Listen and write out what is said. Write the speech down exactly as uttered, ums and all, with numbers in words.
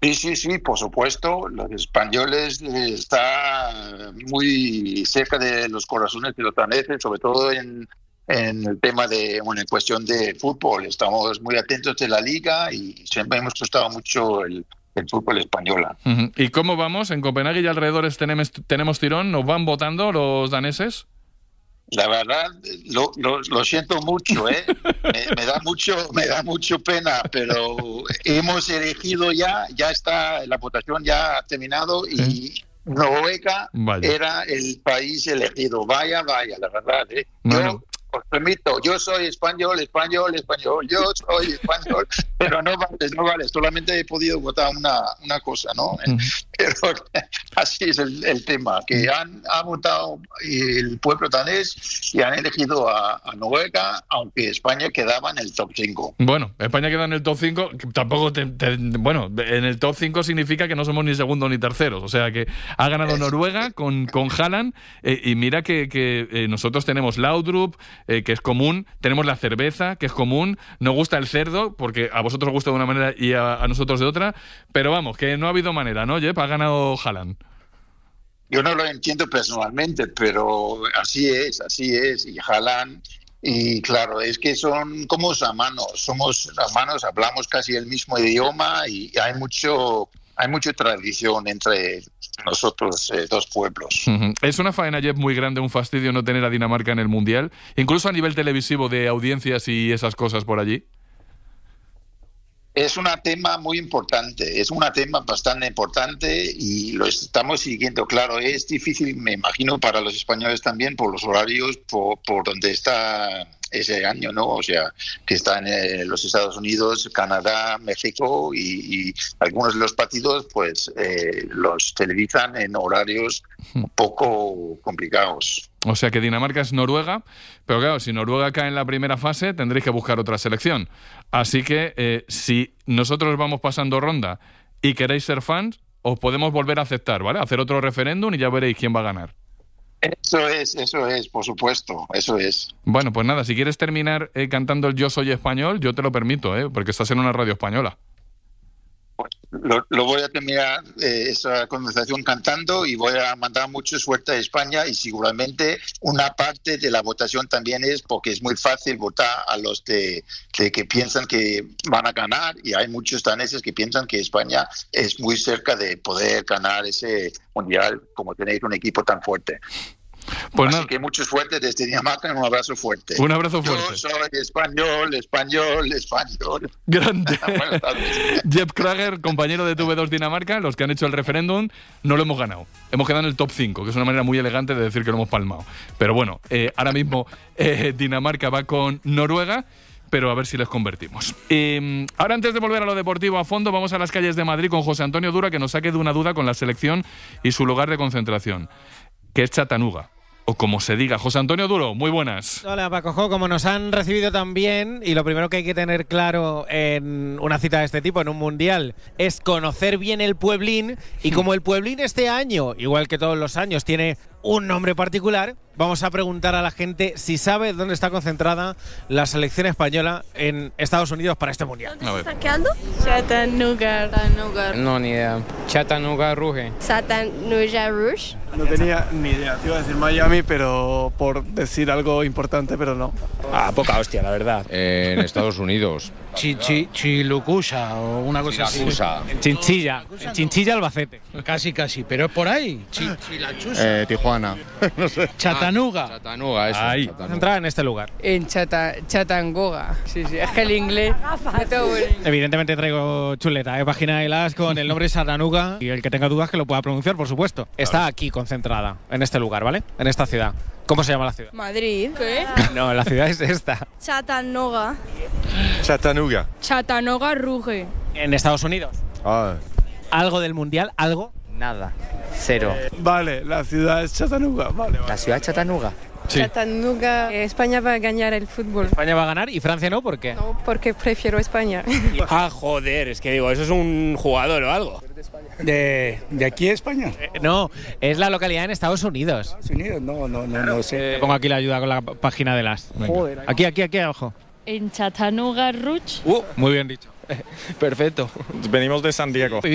Sí, sí, sí, por supuesto. Los españoles eh, están muy cerca de los corazones de los daneses, sobre todo en, en el tema de, bueno, en cuestión de fútbol. Estamos muy atentos de la liga y siempre hemos gustado mucho el, el fútbol español. Uh-huh. ¿Y cómo vamos? ¿En Copenhague y alrededores tenemos, tenemos tirón? ¿Nos van votando los daneses? La verdad, lo, lo, lo siento mucho, ¿eh? me, me da mucho, me da mucho pena, pero hemos elegido ya, ya está, la votación ya ha terminado y Noruega vaya. Era el país elegido. Vaya, vaya, la verdad, ¿eh? Bueno. Yo, os permito, yo soy español, español, español, yo soy español, pero no vale, no vale, solamente he podido votar una, una cosa, ¿no? Mm. Pero así es el, el tema, que han, han votado el pueblo danés y han elegido a, a Noruega, aunque España quedaba en el top cinco. Bueno, España queda en el top cinco, tampoco, te, te, bueno, en el top cinco significa que no somos ni segundos ni terceros, o sea que ha ganado Noruega con, con Haaland, eh, y mira que, que eh, nosotros tenemos Laudrup, Eh, que es común, tenemos la cerveza, que es común, nos gusta el cerdo, porque a vosotros os gusta de una manera y a, a nosotros de otra, pero vamos, que no ha habido manera, ¿no, Jep? Ha ganado Haaland. Yo no lo entiendo personalmente, pero así es, así es, y Haaland, y claro, es que son como hermanos, somos hermanos, hablamos casi el mismo idioma y hay mucho... Hay mucha tradición entre nosotros eh, dos pueblos. Uh-huh. Es una faena, Jep, muy grande, un fastidio no tener a Dinamarca en el Mundial, incluso a nivel televisivo de audiencias y esas cosas por allí. Es un tema muy importante, es un tema bastante importante y lo estamos siguiendo. Claro, es difícil, me imagino, para los españoles también por los horarios, por, por donde está ese año, ¿no? O sea, que están en los Estados Unidos, Canadá, México y, y algunos de los partidos, pues, eh, los televisan en horarios un poco complicados. O sea que Dinamarca es Noruega, pero claro, si Noruega cae en la primera fase, tendréis que buscar otra selección. Así que eh, si nosotros vamos pasando ronda y queréis ser fans, os podemos volver a aceptar, ¿vale? Hacer otro referéndum y ya veréis quién va a ganar. Eso es, eso es, por supuesto, eso es. Bueno, pues nada, si quieres terminar eh, cantando el Yo Soy Español, yo te lo permito, ¿eh? Porque estás en una radio española. Pues lo, lo voy a terminar eh, esa conversación cantando y voy a mandar mucha suerte a España y seguramente una parte de la votación también es porque es muy fácil votar a los de, de que piensan que van a ganar y hay muchos daneses que piensan que España es muy cerca de poder ganar ese mundial como tenéis un equipo tan fuerte. Pues Así no. que mucho suerte desde Dinamarca, un abrazo fuerte. Un abrazo fuerte. Yo soy español, español, español. Grande. Jep Krager, compañero de T V dos Dinamarca, los que han hecho el referéndum, no lo hemos ganado. Hemos quedado en el top cinco, que es una manera muy elegante de decir que lo hemos palmado. Pero bueno, eh, ahora mismo eh, Dinamarca va con Noruega, pero a ver si les convertimos. Eh, ahora, antes de volver a lo deportivo a fondo, vamos a las calles de Madrid con José Antonio Dura, que nos saque de una duda con la selección y su lugar de concentración, que es Chattanooga. O como se diga. José Antonio Duro, muy buenas. Hola, Paco, como nos han recibido tan bien, y lo primero que hay que tener claro en una cita de este tipo, en un mundial, es conocer bien el pueblín, y como el pueblín este año, igual que todos los años, tiene un nombre particular, vamos a preguntar a la gente si sabe dónde está concentrada la selección española en Estados Unidos para este mundial. ¿Dónde se está quedando? Chattanooga. Chattanooga. No, ni idea. Chattanooga Rouge. Chattanooga Rouge. No tenía ni idea. Te iba a decir Miami, pero por decir algo importante, pero no. Ah, poca hostia, la verdad. Eh, en Estados Unidos. Chichi, Chilucusa o una cosa así. En Chinchilla. En Chinchilla, Albacete. Casi, casi. Pero es por ahí. Eh, Tijuana. No sé. Chattanooga. Chattanooga, eso. Ahí. Centrada en este lugar. En Chata, Chattanooga. Sí, sí. Es que el inglés. Evidentemente traigo chuleta, ¿eh? Página de las con el nombre Chattanooga. Y el que tenga dudas que lo pueda pronunciar, por supuesto. Está aquí concentrada, en este lugar, ¿vale? En esta ciudad. ¿Cómo se llama la ciudad? Madrid. ¿Qué? No, la ciudad es esta. Chattanooga. Chattanooga. Chattanooga Rouge. ¿En Estados Unidos? Ah. ¿Algo del mundial? ¿Algo? Nada. Cero. Vale, la ciudad es Chattanooga. Vale, vale. ¿La ciudad es Chattanooga? Sí. Chattanooga. España va a ganar el fútbol. ¿España va a ganar y Francia no? ¿Por qué? No, porque prefiero España. Ah, joder, es que digo, eso es un jugador o algo. ¿De, de aquí a España? Eh, no, es la localidad en Estados Unidos. ¿Estados Unidos? No, no, no, no sé. Te pongo aquí la ayuda con la página de las. Joder, aquí, aquí, aquí abajo. En Chattanooga Rouge. Uh, muy bien dicho. Perfecto. Venimos de San Diego.